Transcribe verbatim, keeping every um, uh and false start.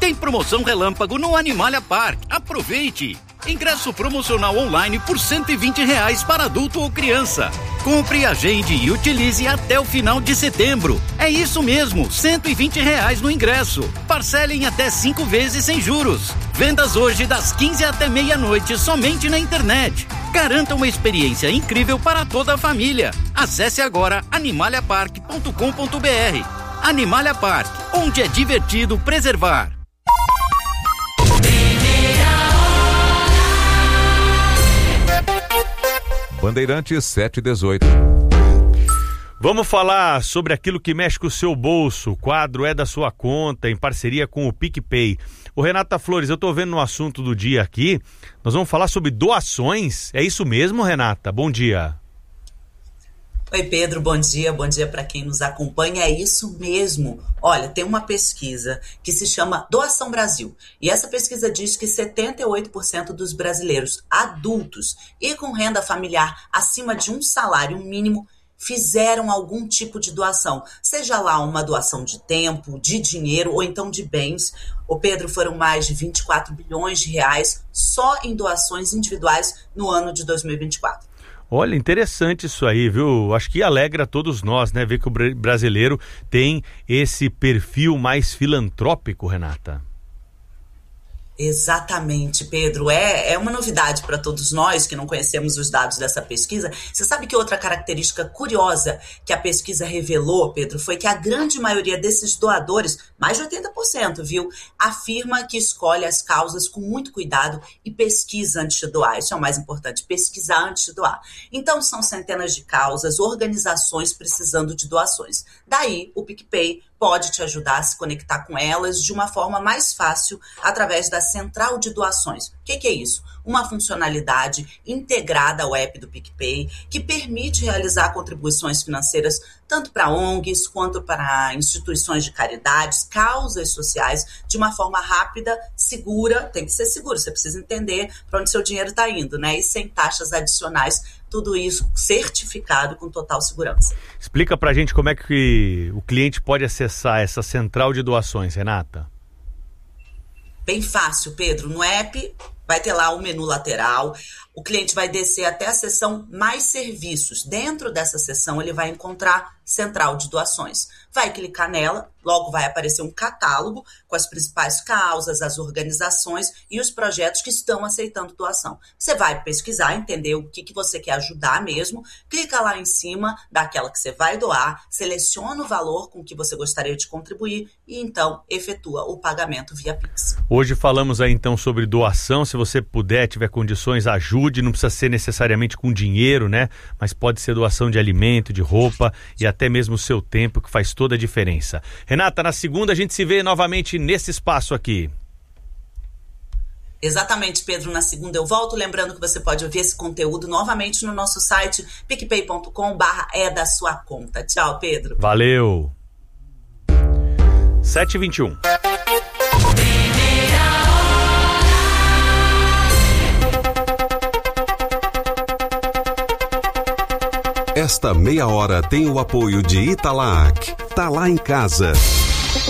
Tem promoção relâmpago no Animalia Park. Aproveite! Ingresso promocional online por cento e vinte reais para adulto ou criança. Compre, agende e utilize até o final de setembro. É isso mesmo, cento e vinte reais no ingresso. Parcele em até cinco vezes sem juros. Vendas hoje das quinze até meia-noite somente na internet. Garanta uma experiência incrível para toda a família. Acesse agora animalia park ponto com ponto b r. Animalia Park, onde é divertido preservar. Bandeirantes sete e dezoito. Vamos falar sobre aquilo que mexe com o seu bolso. O quadro é da sua conta, em parceria com o PicPay. Ô Renata Flores, eu tô vendo no assunto do dia aqui, nós vamos falar sobre doações. É isso mesmo, Renata? Bom dia. Oi, Pedro, bom dia, bom dia para quem nos acompanha, é isso mesmo. Olha, tem uma pesquisa que se chama Doação Brasil, e essa pesquisa diz que setenta e oito por cento dos brasileiros adultos e com renda familiar acima de um salário mínimo fizeram algum tipo de doação, seja lá uma doação de tempo, de dinheiro ou então de bens. Ô Pedro, foram mais de vinte e quatro bilhões de reais só em doações individuais no ano de dois mil e vinte e quatro. Olha, interessante isso aí, viu? Acho que alegra a todos nós, né? Ver que o brasileiro tem esse perfil mais filantrópico, Renata. Exatamente, Pedro. É, é uma novidade para todos nós que não conhecemos os dados dessa pesquisa. Você sabe que outra característica curiosa que a pesquisa revelou, Pedro, foi que a grande maioria desses doadores, mais de oitenta por cento, viu, afirma que escolhe as causas com muito cuidado e pesquisa antes de doar. Isso é o mais importante, pesquisar antes de doar. Então, são centenas de causas, organizações precisando de doações. Daí, o PicPay pode te ajudar a se conectar com elas de uma forma mais fácil através da Central de Doações. O que, que é isso? Uma funcionalidade integrada ao app do PicPay que permite realizar contribuições financeiras tanto para O N Gs quanto para instituições de caridades, causas sociais, de uma forma rápida, segura. Tem que ser seguro, você precisa entender para onde seu dinheiro está indo, né? E sem taxas adicionais, tudo isso certificado com total segurança. Explica pra gente como é que o cliente pode acessar essa central de doações, Renata. Bem fácil, Pedro. No app vai ter lá o menu lateral, o cliente vai descer até a seção Mais Serviços. Dentro dessa seção ele vai encontrar Central de Doações. Vai clicar nela, logo vai aparecer um catálogo com as principais causas, as organizações e os projetos que estão aceitando doação. Você vai pesquisar, entender o que, que você quer ajudar mesmo, clica lá em cima daquela que você vai doar, seleciona o valor com que você gostaria de contribuir e então efetua o pagamento via Pix. Hoje falamos aí então sobre doação. Se você puder, tiver condições, ajude. Não precisa ser necessariamente com dinheiro, né? Mas pode ser doação de alimento, de roupa e até mesmo o seu tempo, que faz toda a diferença. Renata, na segunda a gente se vê novamente nesse espaço aqui. Exatamente, Pedro. Na segunda eu volto. Lembrando que você pode ouvir esse conteúdo novamente no nosso site picpay ponto com barra é da sua conta. Tchau, Pedro. Valeu. sete e vinte e um. Esta meia hora tem o apoio de Italac. Tá lá em casa.